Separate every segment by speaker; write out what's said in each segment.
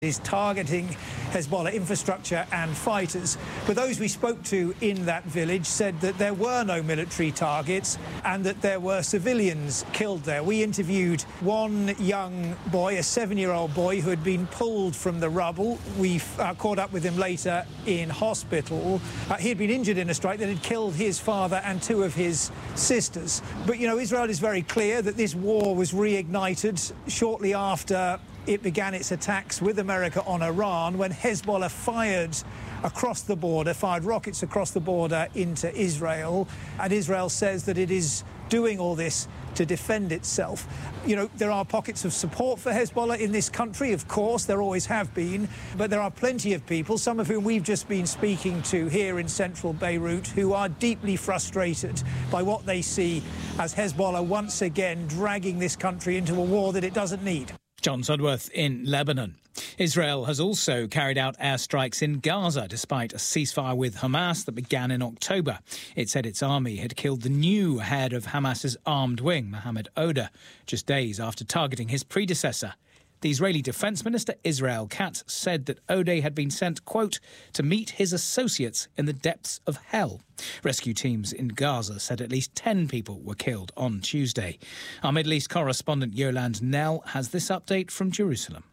Speaker 1: is targeting Hezbollah infrastructure and fighters. But those we spoke to in that village said that there were no military targets and that there were civilians killed there. We interviewed one young boy, a 7-year-old boy, who had been pulled from the rubble. We caught up with him later in hospital. He had been injured in a strike that had killed his father and 2 of his sisters. But, you know, Israel is very clear that this war was reignited shortly after it began its attacks with America on Iran, when Hezbollah fired across the border, fired rockets across the border into Israel. And Israel says that it is doing all this to defend itself. You know, there are pockets of support for Hezbollah in this country, of course, there always have been, but there are plenty of people, some of whom we've just been speaking to here in central Beirut, who are deeply frustrated by what they see as Hezbollah once again dragging this country into a war that it doesn't need.
Speaker 2: John Sudworth in Lebanon. Israel has also carried out airstrikes in Gaza, despite a ceasefire with Hamas that began in October. It said its army had killed the new head of Hamas's armed wing, Mohammed Oda, just days after targeting his predecessor. The Israeli Defense Minister, Israel Katz, said that Odeh had been sent, quote, to meet his associates in the depths of hell. Rescue teams in Gaza said at least 10 people were killed on Tuesday. Our Middle East correspondent Yolande Knell has this update from Jerusalem.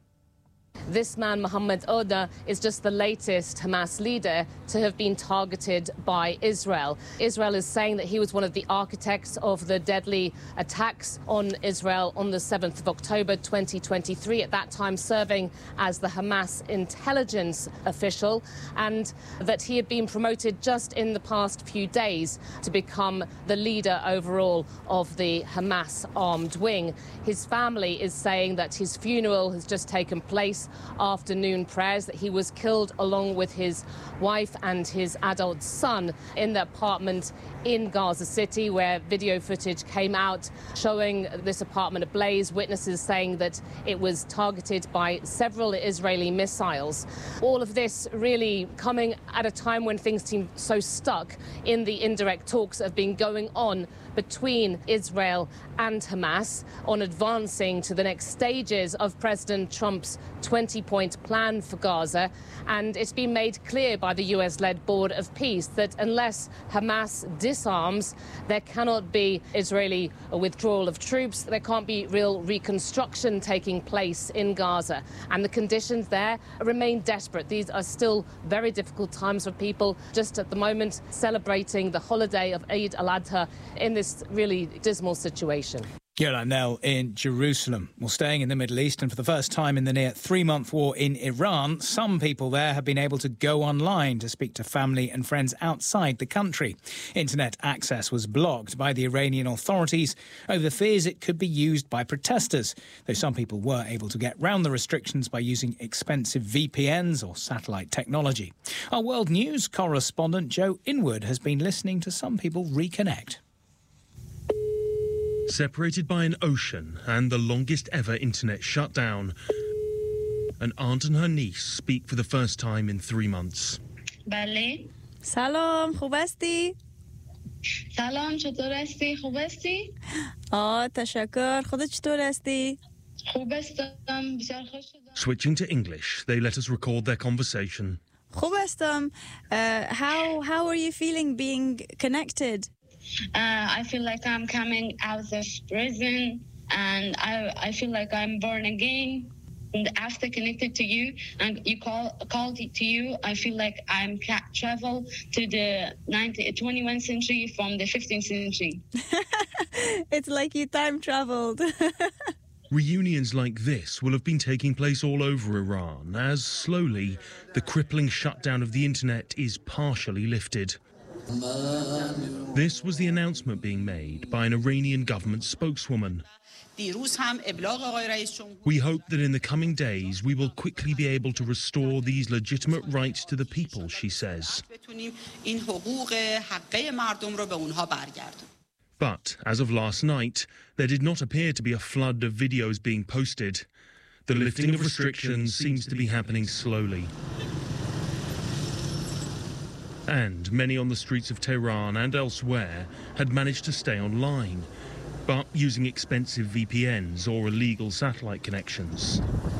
Speaker 3: This man, Mohammed Oda, is just the latest Hamas leader to have been targeted by Israel. Israel is saying that he was one of the architects of the deadly attacks on Israel on the 7th of October 2023, at that time serving as the Hamas intelligence official, and that he had been promoted just in the past few days to become the leader overall of the Hamas armed wing. His family is saying that his funeral has just taken place after noon prayers, that he was killed along with his wife and his adult son in the apartment in Gaza City, where video footage came out showing this apartment ablaze, witnesses saying that it was targeted by several Israeli missiles. All of this really coming at a time when things seem so stuck in the indirect talks that have been going on between Israel and Hamas on advancing to the next stages of President Trump's 20-point plan for Gaza. And it's been made clear by the US-led Board of Peace that unless Hamas disarms, there cannot be Israeli withdrawal of troops, there can't be real reconstruction taking place in Gaza. And the conditions there remain desperate. These are still very difficult times for people, just at the moment celebrating the holiday of Eid al-Adha in this really dismal situation.
Speaker 2: Yolande Knell in Jerusalem. Well, staying in the Middle East, and for the first time in the near 3-month war in Iran, some people there have been able to go online to speak to family and friends outside the country. Internet access was blocked by the Iranian authorities over fears it could be used by protesters, though some people were able to get round the restrictions by using expensive VPNs or satellite technology. Our world news correspondent Joe Inwood has been listening to some people reconnect.
Speaker 4: Separated by an ocean and the longest ever internet shutdown, an aunt and her niece speak for the first time in 3 months.
Speaker 5: بله.
Speaker 6: سلام، خوب هستی؟
Speaker 5: سلام، چطور هستی؟ خوب هستی؟
Speaker 6: تشکر. خودت چطور هستی؟
Speaker 5: خوب هستم، بسیار خوش شدم.
Speaker 4: Switching to English, they let us record their conversation.
Speaker 6: خوب هستم. How are you feeling being connected?
Speaker 5: I feel like I'm coming out of prison, and I feel like I'm born again. And after connected to you, and you called to you, I feel like I'm travel to the 21st century from the 15th century.
Speaker 6: It's like you time traveled.
Speaker 4: Reunions like this will have been taking place all over Iran as slowly the crippling shutdown of the internet is partially lifted. This was the announcement being made by an Iranian government spokeswoman. We hope that in the coming days we will quickly be able to restore these legitimate rights to the people, she says. But as of last night, there did not appear to be a flood of videos being posted. The lifting of restrictions seems to be happening slowly. And many on the streets of Tehran and elsewhere had managed to stay online, but using expensive VPNs or illegal satellite connections.